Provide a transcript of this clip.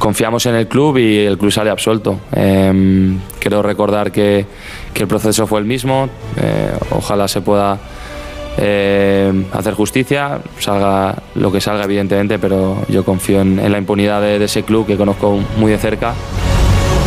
confiamos en el club y el club sale absuelto. Quiero recordar que el proceso fue el mismo. Ojalá se pueda hacer justicia, salga lo que salga evidentemente, pero yo confío en la impunidad de ese club que conozco muy de cerca.